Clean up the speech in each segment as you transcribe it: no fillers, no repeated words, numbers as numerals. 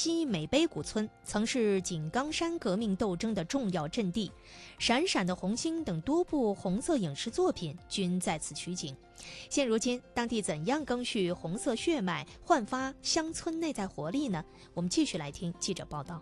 西美碑古村曾是井冈山革命斗争的重要阵地，闪闪的红星等多部红色影视作品均在此取景。现如今，当地怎样赓续红色血脉，焕发乡村内在活力呢？我们继续来听记者报道。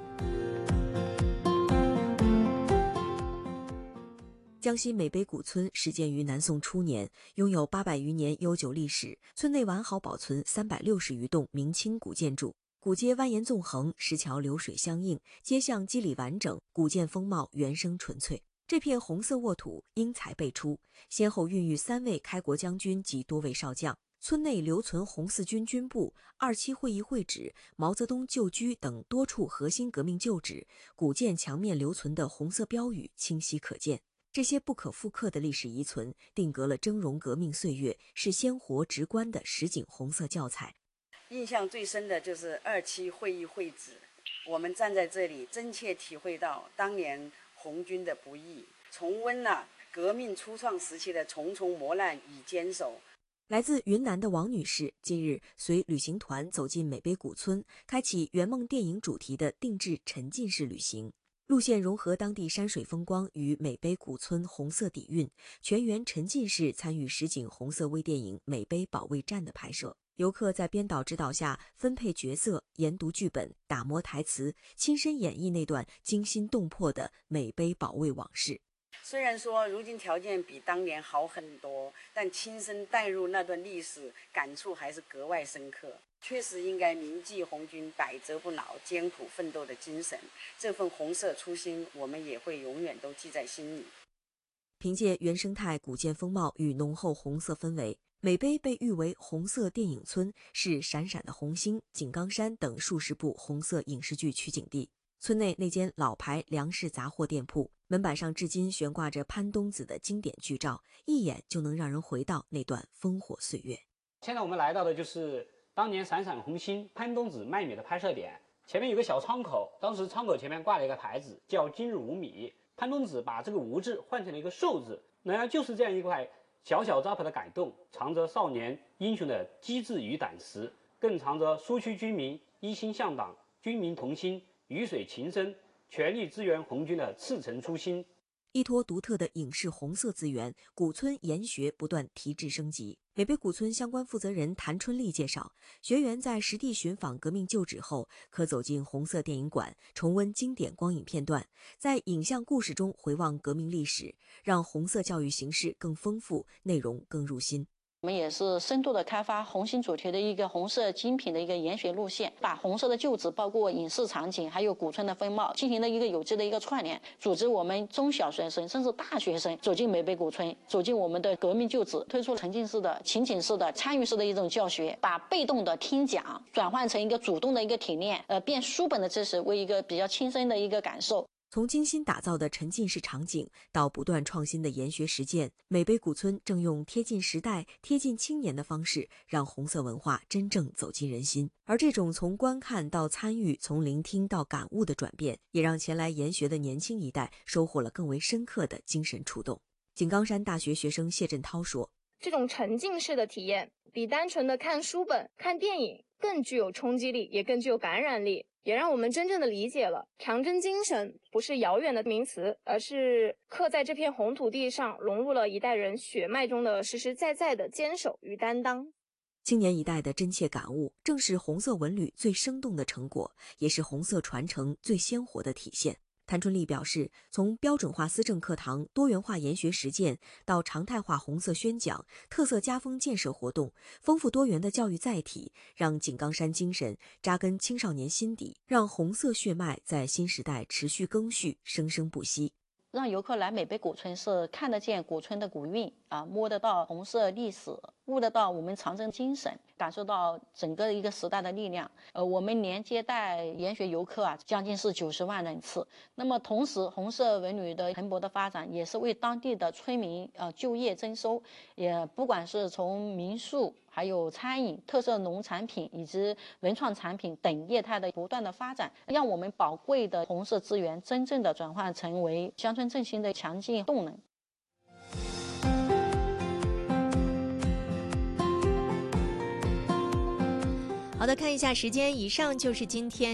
江西美碑古村始建于南宋初年，拥有800余年悠久历史，村内完好保存360余栋明清古建筑，古街蜿蜒纵横，石桥流水相映，街巷肌理完整，古建风貌原生纯粹。这片红色沃土英才辈出，先后孕育3位开国将军及多位少将。村内留存红四军军部、27会议会址、毛泽东旧居等多处核心革命旧址，古建墙面留存的红色标语清晰可见。这些不可复刻的历史遗存，定格了峥嵘革命岁月，是鲜活直观的实景红色教材。 印象最深的就是27会议会址，我们站在这里，真切体会到当年红军的不易，重温了革命初创时期的重重磨难与坚守。 来自云南的王女士近日随旅行团走进美碑古村，开启圆梦电影主题的定制沉浸式旅行。路线融合当地山水风光与美碑古村红色底蕴，全员沉浸式参与实景红色微电影《美碑保卫战》的拍摄。游客在编导指导下分配角色、研读剧本、打磨台词，亲身演绎那段惊心动魄的美碑保卫往事。 虽然说如今条件比当年好很多，但亲身带入那段历史，感触还是格外深刻。确实应该铭记红军百折不挠、艰苦奋斗的精神，这份红色初心，我们也会永远都记在心里。 凭借原生态古建风貌与浓厚红色氛围，美碑被誉为红色电影村，是闪闪的红星、井冈山等数十部红色影视剧取景地。村内那间老牌粮食杂货店铺，门板上至今悬挂着潘冬子的经典剧照，一眼就能让人回到那段烽火岁月。 现在我们来到的就是当年闪闪红星潘冬子卖米的拍摄点，前面有个小窗口，当时窗口前面挂了一个牌子叫今日无米，潘冬子把这个无字换成了一个寿字，那就是这样一块小小招牌的改动，藏着少年英雄的机智与胆识，更藏着苏区居民一心向党、军民同心、鱼水情深、全力支援红军的赤诚初心。 依托独特的影视红色资源，古村研学不断提质升级。美碑古村相关负责人谭春丽介绍，学员在实地寻访革命旧址后，可走进红色电影馆，重温经典光影片段，在影像故事中回望革命历史，让红色教育形式更丰富，内容更入心。 我们也是深度的开发红星主题的一个红色精品的一个研学路线，把红色的旧址包括影视场景还有古村的风貌进行了一个有机的一个串联，组织我们中小学生甚至大学生走进美碑古村，走进我们的革命旧址，推出沉浸式的情景式的参与式的一种教学，把被动的听讲转换成一个主动的一个体验，变书本的知识为一个比较亲身的一个感受。 从精心打造的沉浸式场景到不断创新的研学实践，美碑古村正用贴近时代、贴近青年的方式，让红色文化真正走进人心。而这种从观看到参与、从聆听到感悟的转变，也让前来研学的年轻一代收获了更为深刻的精神触动。井冈山大学学生谢振涛说， 这种沉浸式的体验比单纯的看书本、看电影更具有冲击力，也更具有感染力，也让我们真正的理解了长征精神不是遥远的名词，而是刻在这片红土地上，融入了一代人血脉中的实实在在的坚守与担当。 青年一代的真切感悟，正是红色文旅最生动的成果，也是红色传承最鲜活的体现。谭春丽表示，从标准化思政课堂、多元化研学实践到常态化红色宣讲、特色家风建设活动，丰富多元的教育载体，让井冈山精神扎根青少年心底，让红色血脉在新时代持续更续，生生不息。 让游客来美碑古村是看得见古村的古韵摸得到红色历史，悟得到我们长征精神，感受到整个一个时代的力量。我们年接待研学游客将近是90万人次。那么同时红色文旅的蓬勃的发展，也是为当地的村民就业增收，也不管是从民宿还有餐饮、特色农产品以及文创产品等业态的不断的发展，让我们宝贵的红色资源真正的转换成为乡村振兴的强劲动能。 好的，看一下时间，以上就是今天